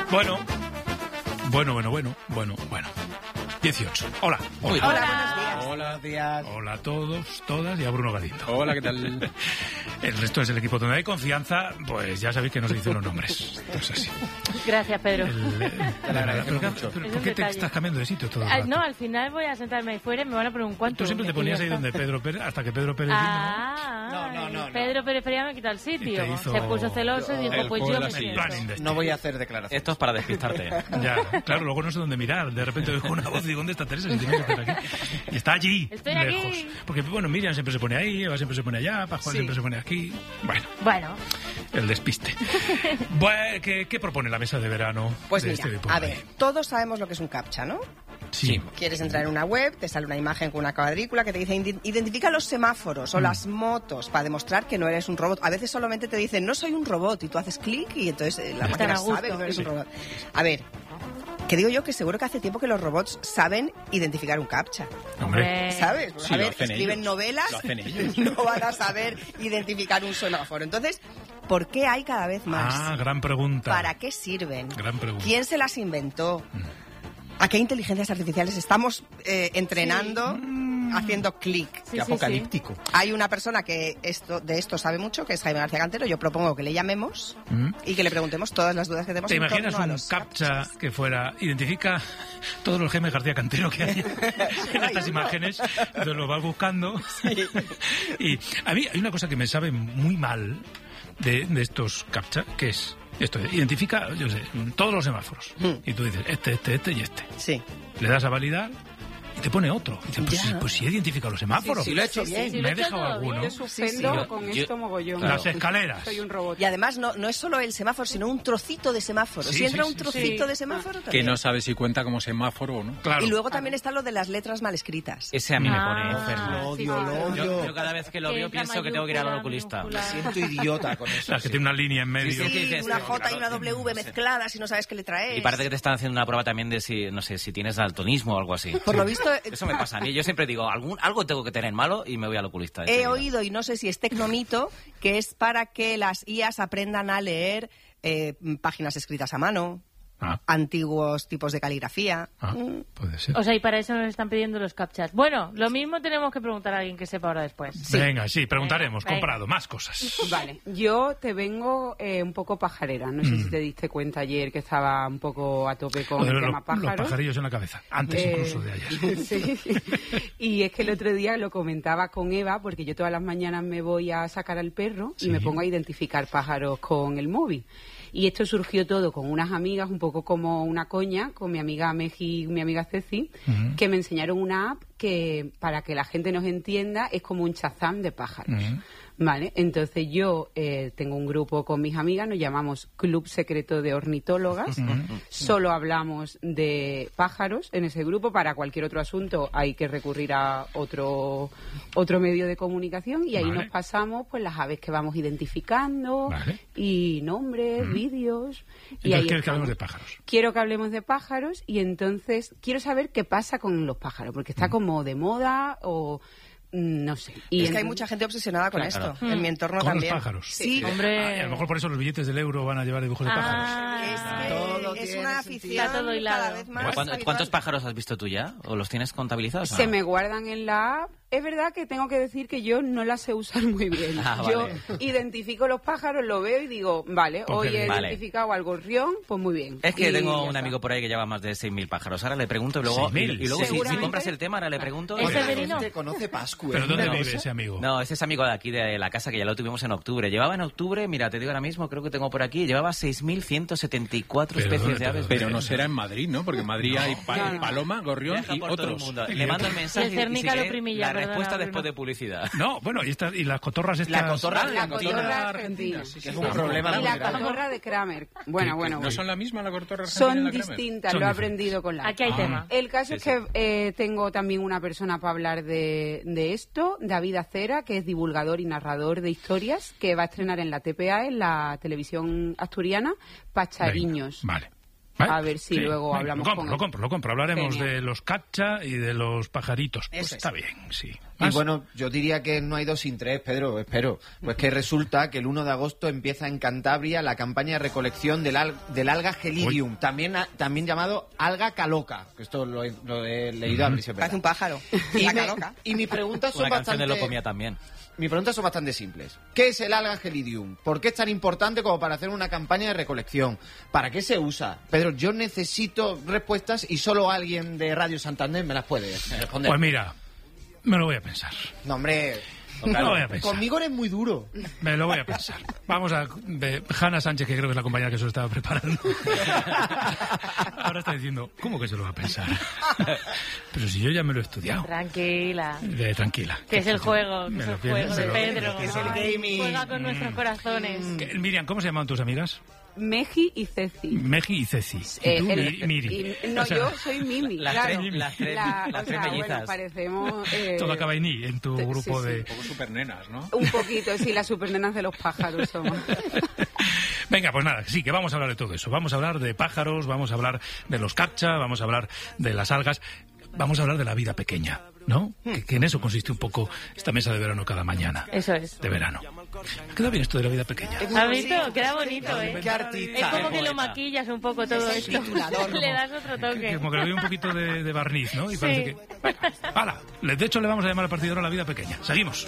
Bueno. 18. Hola. Hola, buenos días. Hola. Hola a todos, todas y a Bruno Gadito. Hola, ¿qué tal? El resto es el equipo donde hay confianza, pues ya sabéis que no se dicen los nombres. Esto es así. Gracias, Pedro. ¿Por qué te estás cambiando de sitio todo el rato? No, al final voy a sentarme ahí fuera y me van a poner un cuanto. Tú siempre te ponías ahí donde Pedro Pérez, hasta que Pedro Pérez vino. No. Pedro Pérez Feria me quitó el sitio. Hizo... Se puso celoso y dijo, pues yo me siento. No voy a hacer declaraciones. Esto es para despistarte. Ya, claro, luego no sé dónde mirar. De repente oigo una voz y digo, ¿dónde está Teresa? Si tiene que estar aquí. Y está allí, Estoy lejos. aquí. Porque, bueno, Miriam siempre se pone ahí, Eva siempre se pone allá, Pascual siempre se pone aquí. Bueno. El despiste. Bueno, ¿qué propone la mesa de verano? Pues de mira, este a ver, todos sabemos lo que es un CAPTCHA, ¿no? Sí. Quieres entrar en una web, te sale una imagen con una cuadrícula que te dice identifica los semáforos o las motos para demostrar que no eres un robot. A veces solamente te dicen no soy un robot y tú haces clic y entonces la máquina sabe que no eres un robot. A ver, que digo yo que seguro que hace tiempo que los robots saben identificar un CAPTCHA. Hombre. ¿Sabes? Sí, a ver, lo hacen escriben ellos. novelas Lo hacen ellos. y no van a saber identificar un semáforo. Entonces, ¿por qué hay cada vez más? Ah, gran pregunta. ¿Para qué sirven? Gran pregunta. ¿Quién se las inventó? ¿A qué inteligencias artificiales estamos entrenando haciendo clic? Qué apocalíptico. Hay una persona que de esto sabe mucho, que es Jaime García Cantero. Yo propongo que le llamemos y que le preguntemos todas las dudas que tenemos. ¿Te en imaginas torno a un los CAPTCHA que fuera, identifica todos los Jaime García Cantero que hay en estas imágenes, entonces lo vas buscando? Y a mí hay una cosa que me sabe muy mal de estos CAPTCHA, que es esto, identifica, yo sé, todos los semáforos. Y tú dices, este y este. Sí. Le das a validar y te pone otro. Y dices, pues si he identificado los semáforos. Sí, lo he hecho bien. Sí, Me he dejado alguno. Yo suspendo Sí. con Yo- esto mogollón. Las escaleras. Soy un robot. Y además no es solo el semáforo, sino un trocito de semáforo. Sí, Si entra sí, un sí. trocito Sí. de semáforo, Que también. no sabe si cuenta como semáforo o no. Claro. Y luego también está lo de las letras mal escritas. Ese a mí me pone enfermo. Lo Yo cada vez que lo veo pienso que tengo que ir al oculista. Siento idiota con eso. Las que tiene una línea en medio. Sí, sí. Una J y una W mezcladas y no sabes qué letra es. Y parece que te están haciendo una prueba también de si, no sé, si tienes daltonismo o algo así. Por lo visto, Eso me pasa a mí. Yo siempre digo, algo tengo que tener malo y me voy al oculista. he oído, y no sé si es tecnomito, que es para que las IAs aprendan a leer páginas escritas a mano, antiguos tipos de caligrafía. Puede ser. O sea, y para eso nos están pidiendo los CAPTCHAs. Bueno, lo mismo tenemos que preguntar a alguien que sepa ahora después. Venga, sí, preguntaremos. Venga. Comprado, más cosas. Vale, yo te vengo un poco pajarera. No sé si te diste cuenta ayer que estaba un poco a tope con Joder, el tema los pájaros. pajarillos en la cabeza. Antes incluso de ayer. Sí. Y es que el otro día lo comentaba con Eva, porque yo todas las mañanas me voy a sacar al perro y me pongo a identificar pájaros con el móvil. Y esto surgió todo con unas amigas, un poco como una coña, con mi amiga Meji y mi amiga Ceci, que me enseñaron una app que, para que la gente nos entienda, es como un Shazam de pájaros. Vale, entonces yo tengo un grupo con mis amigas, nos llamamos Club Secreto de Ornitólogas, solo hablamos de pájaros en ese grupo. Para cualquier otro asunto hay que recurrir a otro medio de comunicación y ahí Vale. nos pasamos pues las aves que vamos identificando Vale. y nombres, vídeos. Y Entonces, ahí ¿quieres que hablemos estamos. de pájaros? Quiero que hablemos de pájaros y entonces quiero saber qué pasa con los pájaros, porque está como de moda o no sé. Y Es que hay entonces- mucha gente obsesionada con Claro. esto. En mi entorno Con también. los pájaros. Sí. Hombre. Y a lo mejor por eso los billetes del euro van a llevar dibujos de pájaros. Es que Todo es tiene una sentido. afición Está todo hilado. cada vez más ¿Cuántos habitual. pájaros has visto tú ya? ¿O los tienes contabilizados? Se me guardan en la app. Es verdad que tengo que decir que yo no la sé usar muy bien. Ah, Yo vale. identifico los pájaros, lo veo y digo, vale, Porque hoy he vale. identificado al gorrión, pues muy bien. Es que Y tengo ya un está. amigo por ahí que lleva más de 6.000 pájaros. Ahora le pregunto y luego, 6.000. y luego si Seguramente. compras el tema, ahora le pregunto. ¿Es y- Severino? Gente conoce Pascu. ¿Pero dónde ¿No? vive ese amigo? No, ese es amigo de aquí, de la casa, que ya lo tuvimos en octubre. Llevaba en octubre, mira, te digo ahora mismo, creo que tengo por aquí, llevaba 6.174 Pero especies ¿dónde de aves. te- Pero no será en Madrid, ¿no? Porque en Madrid hay paloma, gorrión Viaja y por todo el otros. mundo. Le mando el mensaje El Cernica sigue lo primilla, la perdona, respuesta Bruno. después de publicidad. No, bueno, y las cotorras estas... La cotorra, La cotorra argentina. que es un problema Y muy la grande. cotorra de Kramer. Bueno. ¿No son la misma la cotorra argentina y Son la Kramer? distintas, Son lo he diferentes. aprendido con la app. Aquí hay tema. El caso es Sí, que tengo también una persona para hablar de esto, David Acera, que es divulgador y narrador de historias, que va a estrenar en la TPA, en la televisión asturiana, Pachariños. Venga, vale. A ver si luego hablamos Lo compro. Hablaremos Genial. de los caccha y de los pajaritos. Pues Eso está es. bien, sí. Y ¿Más? bueno, yo diría que no hay 2 sin 3, Pedro, espero. Pues que resulta que el 1 de agosto empieza en Cantabria la campaña de recolección del alga Gelidium, también llamado alga caloca, que esto lo he leído a principio. Parece un pájaro. Y mis preguntas son Una canción bastante... de Locomía también. Mis preguntas son bastante simples. ¿Qué es el alga Gelidium? ¿Por qué es tan importante como para hacer una campaña de recolección? ¿Para qué se usa? Pedro, yo necesito respuestas y solo alguien de Radio Santander me las puede responder. Pues mira, me lo voy a pensar. No, hombre, Me lo voy a pensar. conmigo eres muy duro. Me lo voy a pensar. Vamos a... de Hanna Sánchez, que creo que es la compañera que se lo estaba preparando. Ahora está diciendo, ¿cómo que se lo va a pensar? Pero si yo ya me lo he estudiado. Tranquila. Tranquila. Que es el juego, Me que es lo el pienso, juego de me lo- Pedro. que es el Ay, gaming. Juega con nuestros corazones. Miriam, ¿cómo se llaman tus amigas? Meji y Ceci. Meji y Ceci. Y tú, Miri. No, O sea, yo soy Mimi, Las claro. tres- las tres- las o tres sea, mellizas. bueno, parecemos... todo acaba en I, en tu sí, grupo sí. de... Un poco supernenas, ¿no? Un poquito, sí, las supernenas de los pájaros somos. Venga, pues nada, sí, que vamos a hablar de todo eso. Vamos a hablar de pájaros, vamos a hablar de los captcha, vamos a hablar de las algas, vamos a hablar de la vida pequeña, ¿no? Que en eso consiste un poco esta mesa de verano cada mañana. Eso es. De verano. Queda bien esto de la vida pequeña. ¿Has visto? Queda bonito, ¿eh? Qué artista. Es como que lo Poeta. maquillas un poco todo esto. Le das otro toque. Como que le doy un poquito de barniz, ¿no? Y Sí. parece que... ¡Hala! De hecho, le vamos a llamar al partido ahora la vida pequeña. Seguimos.